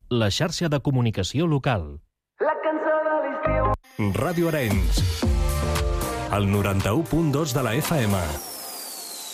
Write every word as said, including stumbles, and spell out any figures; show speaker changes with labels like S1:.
S1: la xarxa de comunicació local.
S2: La cançó de l'estiu.
S3: Ràdio Arenys, el noranta-u punt dos de la F M.